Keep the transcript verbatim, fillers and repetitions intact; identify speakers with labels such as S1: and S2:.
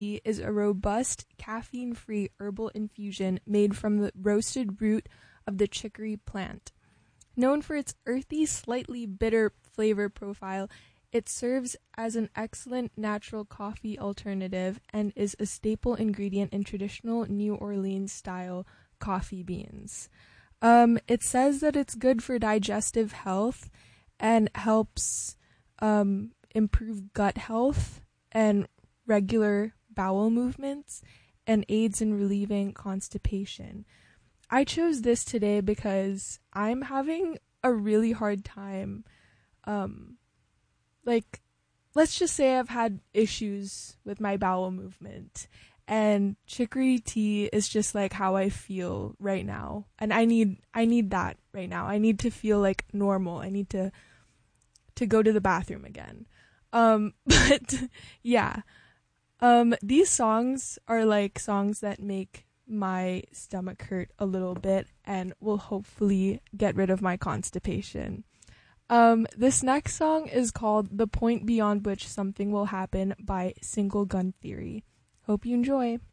S1: is a robust, caffeine-free herbal infusion made from the roasted root of the chicory plant. Known for its earthy, slightly bitter flavor profile, it serves as an excellent natural coffee alternative and is a staple ingredient in traditional New Orleans-style coffee beans. Um, it says that it's good for digestive health and helps um, improve gut health and regular bowel movements and aids in relieving constipation. I chose this today because I'm having a really hard time. Um, like, let's just say I've had issues with my bowel movement, and chicory tea is just like how I feel right now. And I need I need that right now. I need to feel like normal. I need to to go to the bathroom again. Um, but yeah. Um, these songs are like songs that make my stomach hurt a little bit and will hopefully get rid of my constipation. Um, this next song is called The Point Beyond Which Something Will Happen by Single Gun Theory. Hope you enjoy.